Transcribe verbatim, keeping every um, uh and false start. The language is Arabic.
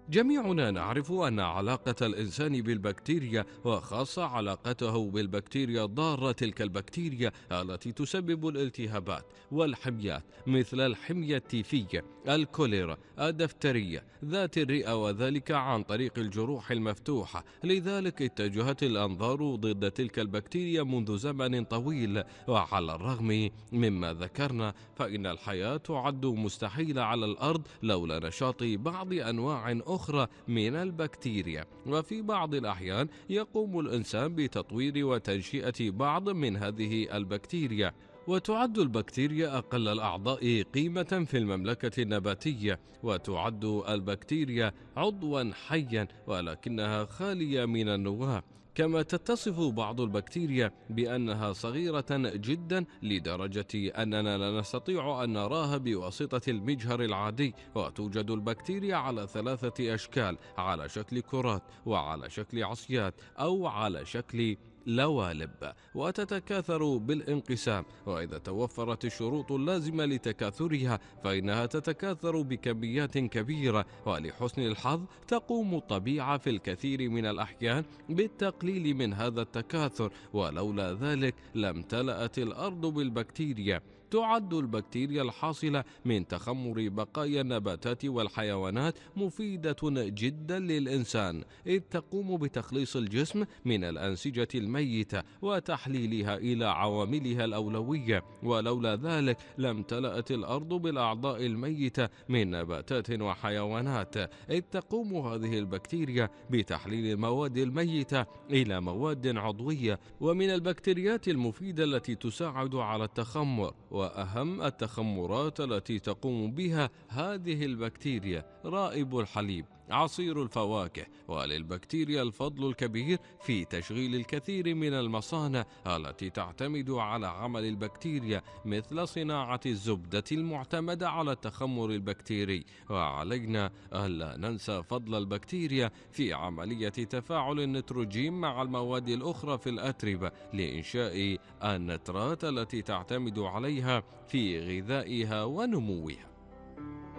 جميعنا نعرف أن علاقة الإنسان بالبكتيريا، وخاصة علاقته بالبكتيريا الضارة، تلك البكتيريا التي تسبب الالتهابات والحميات مثل الحمية التيفية، الكوليرا، الدفترية، ذات الرئة، وذلك عن طريق الجروح المفتوحة. لذلك اتجهت الأنظار ضد تلك البكتيريا منذ زمن طويل، وعلى الرغم مما ذكرنا فإن الحياة تعد مستحيلة على الأرض لولا نشاط بعض أنواع أخرى من البكتيريا. وفي بعض الأحيان يقوم الإنسان بتطوير وتنشئة بعض من هذه البكتيريا. وتعد البكتيريا أقل الأعضاء قيمة في المملكة النباتية، وتعد البكتيريا عضوا حيا ولكنها خالية من النواة. كما تتصف بعض البكتيريا بأنها صغيرة جدا لدرجة أننا لا نستطيع أن نراها بواسطة المجهر العادي. وتوجد البكتيريا على ثلاثة أشكال: على شكل كرات، وعلى شكل عصيات، أو على شكل لوالب، وتتكاثر بالانقسام. وإذا توفرت الشروط اللازمة لتكاثرها فإنها تتكاثر بكميات كبيرة، ولحسن الحظ تقوم الطبيعة في الكثير من الأحيان بالتقليل من هذا التكاثر، ولولا ذلك لامتلأت الأرض بالبكتيريا. تعد البكتيريا الحاصلة من تخمر بقايا النباتات والحيوانات مفيدة جدا للإنسان، إذ تقوم بتخليص الجسم من الأنسجة الميتة وتحليلها إلى عواملها الأولوية. ولولا ذلك لامتلأت الأرض بالأعضاء الميتة من نباتات وحيوانات، إذ تقوم هذه البكتيريا بتحليل المواد الميتة إلى مواد عضوية. ومن البكتيريات المفيدة التي تساعد على التخمر، وأهم التخمرات التي تقوم بها هذه البكتيريا، رائب الحليب، عصير الفواكه. وللبكتيريا الفضل الكبير في تشغيل الكثير من المصانع التي تعتمد على عمل البكتيريا، مثل صناعة الزبدة المعتمدة على التخمر البكتيري. وعلينا ألا ننسى فضل البكتيريا في عملية تفاعل النيتروجين مع المواد الأخرى في الأتربة لإنشاء النترات التي تعتمد عليها في غذائها ونموها.